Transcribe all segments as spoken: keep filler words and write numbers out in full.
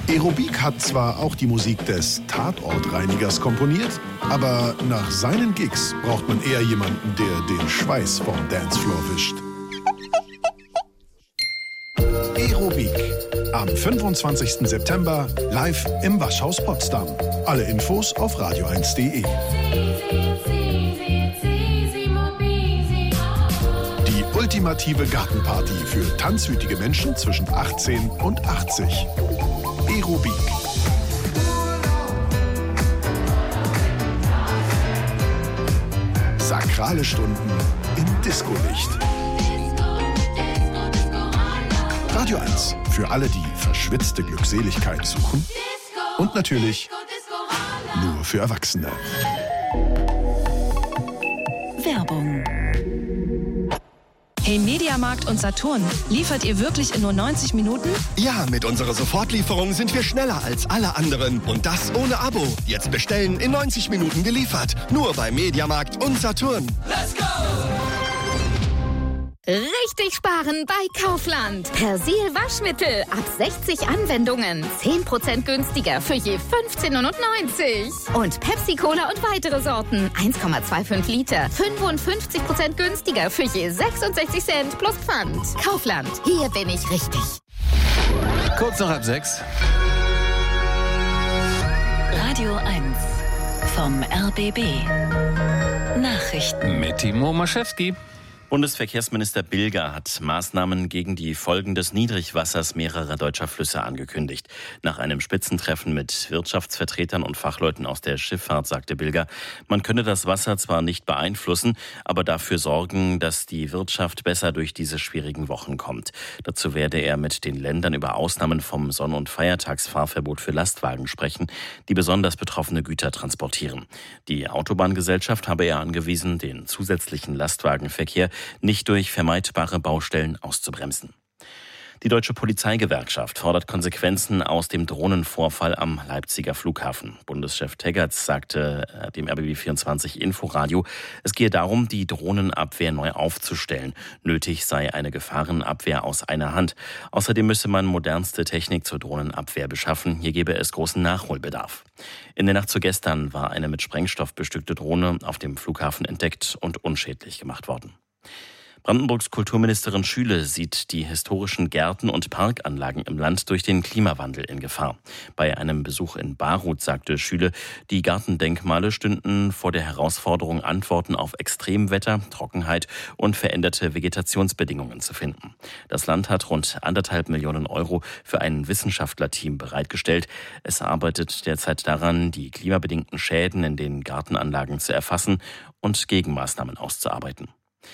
Aerobik hat zwar auch die Musik des Tatortreinigers komponiert, aber nach seinen Gigs braucht man eher jemanden, der den Schweiß vom Dancefloor wischt. Aerobik. Am fünfundzwanzigsten September live im Waschhaus Potsdam. Alle Infos auf radio eins punkt de. Die ultimative Gartenparty für tanzwütige Menschen zwischen achtzehn und achtzig. Aerobik. Sakrale Stunden im Discolicht. Radio eins für alle, die verschwitzte Glückseligkeit suchen. Und natürlich nur für Erwachsene. Werbung. Hey Mediamarkt und Saturn, liefert ihr wirklich in nur neunzig Minuten? Ja, mit unserer Sofortlieferung sind wir schneller als alle anderen. Und das ohne Abo. Jetzt bestellen, in neunzig Minuten geliefert. Nur bei Mediamarkt und Saturn. Let's go! Richtig sparen bei Kaufland. Persil Waschmittel ab sechzig Anwendungen. zehn Prozent günstiger für je fünfzehn neunundneunzig. Und Pepsi Cola und weitere Sorten. eins Komma fünfundzwanzig Liter. fünfundfünfzig Prozent günstiger für je sechsundsechzig Cent plus Pfand. Kaufland. Hier bin ich richtig. Kurz nach halb sechs. Radio eins vom R B B. Nachrichten. Mit Timo Maschewski. Bundesverkehrsminister Bilger hat Maßnahmen gegen die Folgen des Niedrigwassers mehrerer deutscher Flüsse angekündigt. Nach einem Spitzentreffen mit Wirtschaftsvertretern und Fachleuten aus der Schifffahrt sagte Bilger, man könne das Wasser zwar nicht beeinflussen, aber dafür sorgen, dass die Wirtschaft besser durch diese schwierigen Wochen kommt. Dazu werde er mit den Ländern über Ausnahmen vom Sonn- und Feiertagsfahrverbot für Lastwagen sprechen, die besonders betroffene Güter transportieren. Die Autobahngesellschaft habe er angewiesen, den zusätzlichen Lastwagenverkehr nicht durch vermeidbare Baustellen auszubremsen. Die Deutsche Polizeigewerkschaft fordert Konsequenzen aus dem Drohnenvorfall am Leipziger Flughafen. Bundeschef Teggerts sagte dem R B B vierundzwanzig Inforadio, es gehe darum, die Drohnenabwehr neu aufzustellen. Nötig sei eine Gefahrenabwehr aus einer Hand. Außerdem müsse man modernste Technik zur Drohnenabwehr beschaffen. Hier gebe es großen Nachholbedarf. In der Nacht zu gestern war eine mit Sprengstoff bestückte Drohne auf dem Flughafen entdeckt und unschädlich gemacht worden. Brandenburgs Kulturministerin Schüle sieht die historischen Gärten und Parkanlagen im Land durch den Klimawandel in Gefahr. Bei einem Besuch in Baruth sagte Schüle, die Gartendenkmale stünden vor der Herausforderung, Antworten auf Extremwetter, Trockenheit und veränderte Vegetationsbedingungen zu finden. Das Land hat rund anderthalb Millionen Euro für ein Wissenschaftlerteam bereitgestellt. Es arbeitet derzeit daran, die klimabedingten Schäden in den Gartenanlagen zu erfassen und Gegenmaßnahmen auszuarbeiten.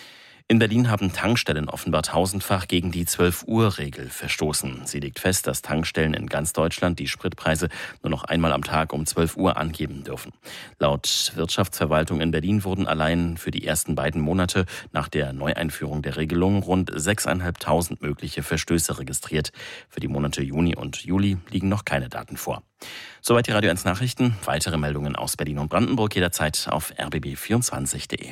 In Berlin haben Tankstellen offenbar tausendfach gegen die zwölf-Uhr-Regel verstoßen. Sie legt fest, dass Tankstellen in ganz Deutschland die Spritpreise nur noch einmal am Tag um zwölf Uhr angeben dürfen. Laut Wirtschaftsverwaltung in Berlin wurden allein für die ersten beiden Monate nach der Neueinführung der Regelung rund sechstausendfünfhundert mögliche Verstöße registriert. Für die Monate Juni und Juli liegen noch keine Daten vor. Soweit die Radio eins Nachrichten. Weitere Meldungen aus Berlin und Brandenburg jederzeit auf r b b vierundzwanzig punkt de.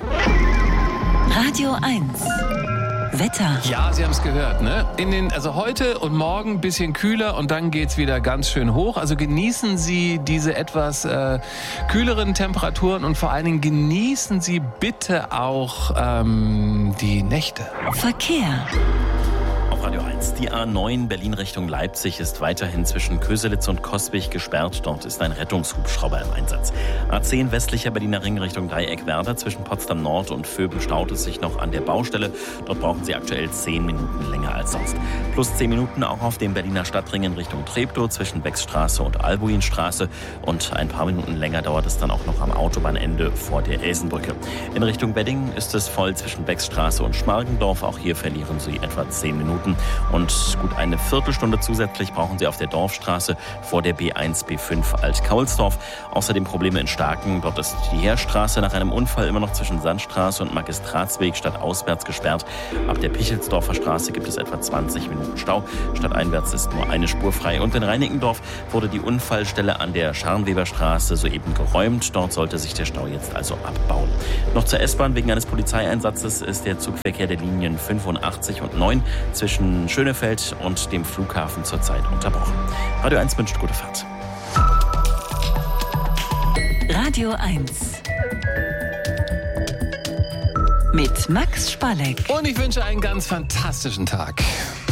Radio eins. Wetter. Ja, Sie haben es gehört, ne? In den, also heute und morgen ein bisschen kühler und dann geht's wieder ganz schön hoch. Also genießen Sie diese etwas äh, kühleren Temperaturen und vor allen Dingen genießen Sie bitte auch ähm, die Nächte. Verkehr. Radio eins. Die A neun Berlin Richtung Leipzig ist weiterhin zwischen Köselitz und Coswig gesperrt. Dort ist ein Rettungshubschrauber im Einsatz. A zehn westlicher Berliner Ring Richtung Dreieck-Werder zwischen Potsdam Nord und Vöben staut es sich noch an der Baustelle. Dort brauchen Sie aktuell zehn Minuten länger als sonst. Plus zehn Minuten auch auf dem Berliner Stadtring in Richtung Treptow zwischen Beckstraße und Albuinstraße. Und ein paar Minuten länger dauert es dann auch noch am Autobahnende vor der Elsenbrücke. In Richtung Wedding ist es voll zwischen Beckstraße und Schmargendorf. Auch hier verlieren Sie etwa zehn Minuten. Und gut eine Viertelstunde zusätzlich brauchen Sie auf der Dorfstraße vor der B eins B fünf Alt-Kaulsdorf. Außerdem Probleme in Starken. Dort ist die Heerstraße nach einem Unfall immer noch zwischen Sandstraße und Magistratsweg stadtauswärts gesperrt. Ab der Pichelsdorfer Straße gibt es etwa zwanzig Minuten Stau. Stadteinwärts ist nur eine Spur frei. Und in Reinickendorf wurde die Unfallstelle an der Scharnweberstraße soeben geräumt. Dort sollte sich der Stau jetzt also abbauen. Noch zur S-Bahn. Wegen eines Polizeieinsatzes ist der Zugverkehr der Linien fünfundachtzig und neun zwischen zwischen Schönefeld und dem Flughafen zurzeit unterbrochen. Radio eins wünscht gute Fahrt. Radio eins. Mit Max Spalleck. Und ich wünsche einen ganz fantastischen Tag.